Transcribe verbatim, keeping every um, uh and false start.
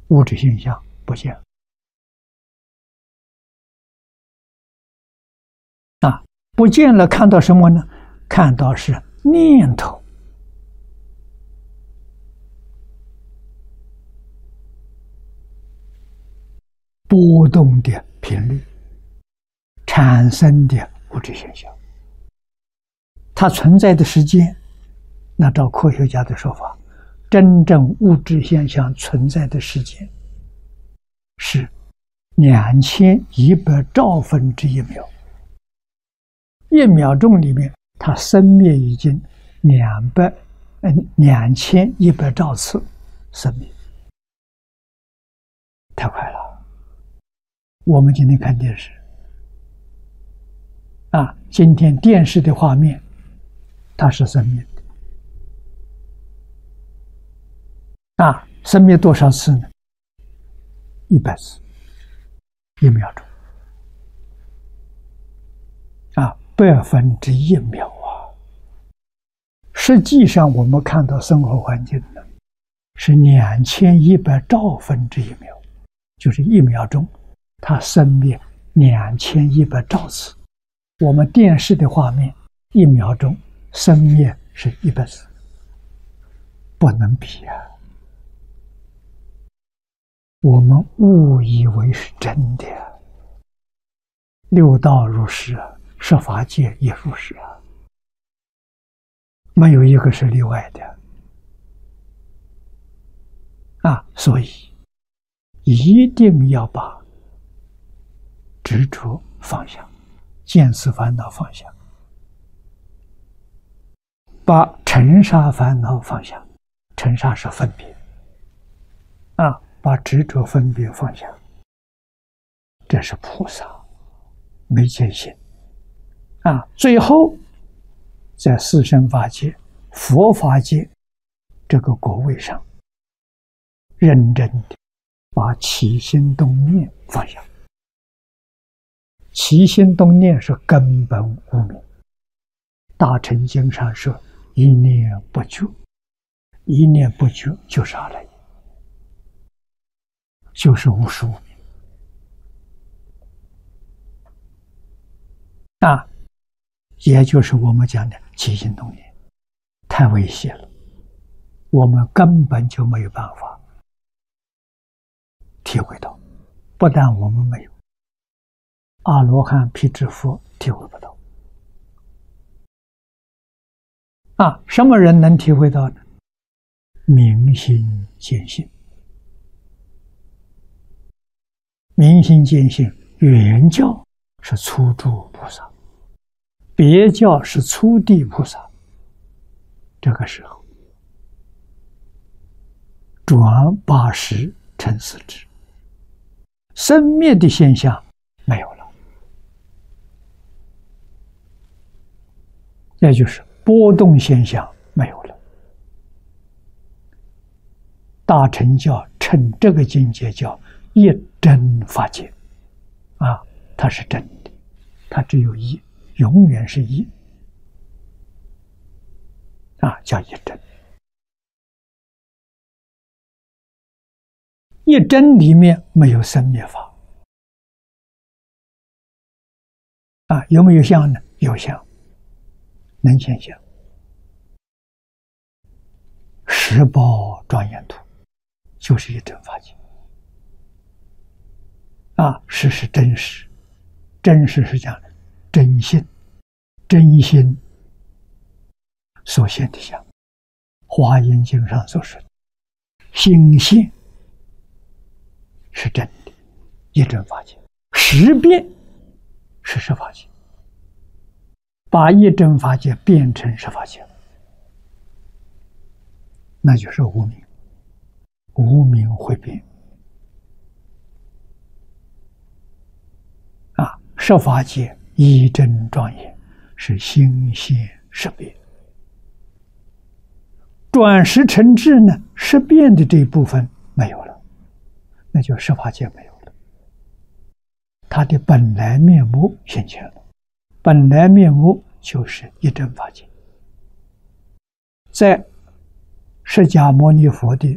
物质现象不见了。啊，不见了，看到什么呢？看到是念头。波动的频率产生的物质现象，它存在的时间，那照科学家的说法，真正物质现象存在的时间是两千一百兆分之一秒。一秒钟里面，它生灭已经两百嗯两千一百兆次生灭，太快了。我们今天看电视啊，今天电视的画面，它是生灭的啊，生灭多少次呢？一百次，一秒钟啊，百分之一秒啊。实际上，我们看到生活环境呢，是两千一百兆分之一秒，就是一秒钟。它生灭两千一百兆次，我们电视的画面一秒钟生灭是一百次，不能比啊！我们误以为是真的啊，六道如是啊，十法界也如是啊，没有一个是例外的啊！所以一定要把执着放下，见思烦恼放下，把尘沙烦恼放下，尘沙是分别啊，把执着分别放下，这是菩萨没见性啊。最后在四圣法界、佛法界这个果位上，认真的把起心动念放下。起心动念是根本无明，大乘经上说一念不觉，一念不觉就是阿赖耶，就是无始无明啊，也就是我们讲的起心动念，太危险了，我们根本就没有办法体会到，不但我们没有，阿罗汉、辟支佛体会不到啊！什么人能体会到呢？明心见性，明心见性，原教是初住菩萨，别教是初地菩萨。这个时候，转八识成四智，生灭的现象没有了。也就是波动现象没有了。大乘教称这个境界叫一真法界啊，它是真的，它只有一，永远是一啊，叫一真。一真里面没有生灭法啊，有没有相呢？有相。能现象，十宝庄严图就是一真法界啊，实是真实，真实是讲真心，真心所现的相。华严经上所说的心现是真的，一真法界，识变是十法界。把一真法界变成十法界，那就是无明，无明会变啊！十法界一真庄严是心现识变，转识成智呢，识变的这一部分没有了，那就十法界没有了，它的本来面目现前了。本来面目就是一真法界，在释迦牟尼佛的